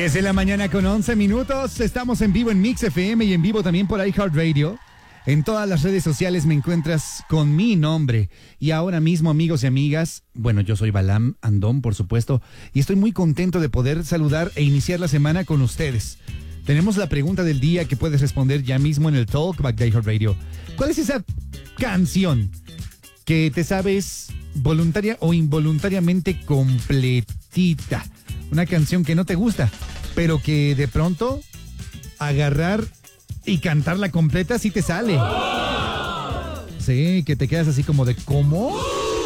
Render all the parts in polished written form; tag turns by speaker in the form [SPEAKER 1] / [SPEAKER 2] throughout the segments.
[SPEAKER 1] 10 de la mañana con 11 minutos. Estamos en vivo en Mix FM y en vivo también por iHeartRadio. En todas las redes sociales me encuentras con mi nombre. Y ahora mismo, amigos y amigas, bueno, yo soy Balam Andón, por supuesto, y estoy muy contento de poder saludar e iniciar la semana con ustedes. Tenemos la pregunta del día que puedes responder ya mismo en el Talkback de iHeartRadio. ¿Cuál es esa canción que te sabes voluntaria o involuntariamente completita? Una canción que no te gusta, pero que de pronto agarrar y cantarla completa sí te sale. Sí, que te quedas así como de ¿cómo?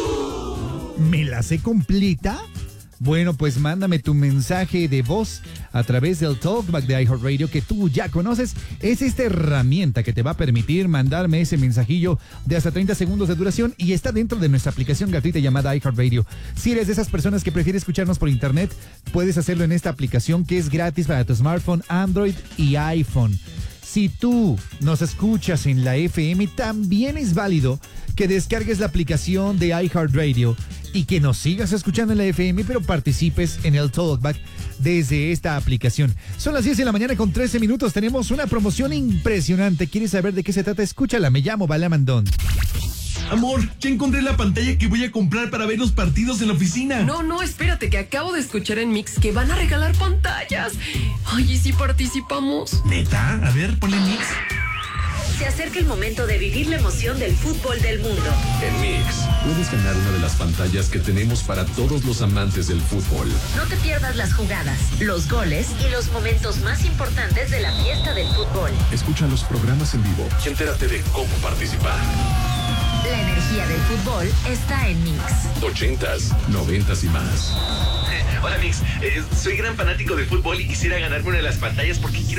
[SPEAKER 1] ¿Me la sé completa? Bueno, pues mándame tu mensaje de voz a través del Talkback de iHeartRadio que tú ya conoces. Es esta herramienta que te va a permitir mandarme ese mensajillo de hasta 30 segundos de duración y está dentro de nuestra aplicación gratuita llamada iHeartRadio. Si eres de esas personas que prefiere escucharnos por internet, puedes hacerlo en esta aplicación que es gratis para tu smartphone, Android y iPhone. Si tú nos escuchas en la FM, también es válido que descargues la aplicación de iHeartRadio y que nos sigas escuchando en la FM, pero participes en el Talkback desde esta aplicación. Son las 10 de la mañana con 13 minutos. Tenemos una promoción impresionante. ¿Quieres saber de qué se trata? Escúchala. Me llamo Balam Andón.
[SPEAKER 2] Amor, ya encontré la pantalla que voy a comprar para ver los partidos en la oficina.
[SPEAKER 3] No, espérate, que acabo de escuchar en Mix que van a regalar pantallas. Ay, ¿y si participamos?
[SPEAKER 2] ¿Neta? A ver, ponle Mix.
[SPEAKER 4] Se acerca el momento de vivir la emoción del fútbol del mundo.
[SPEAKER 5] En Mix, puedes ganar una de las pantallas que tenemos para todos los amantes del fútbol.
[SPEAKER 4] No te pierdas las jugadas, los goles y los momentos más importantes de la fiesta del fútbol.
[SPEAKER 5] Escucha los programas en vivo y entérate de cómo participar.
[SPEAKER 4] La energía del fútbol está en Mix.
[SPEAKER 5] 80s, 90s y más.
[SPEAKER 2] Hola, Mix. Soy gran fanático del fútbol y quisiera ganarme una de las pantallas porque quiero